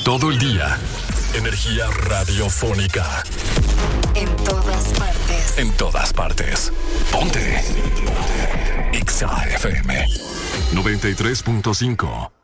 Todo el día. Energía radiofónica. En todas partes. En todas partes. Ponte. Exa FM 93.5.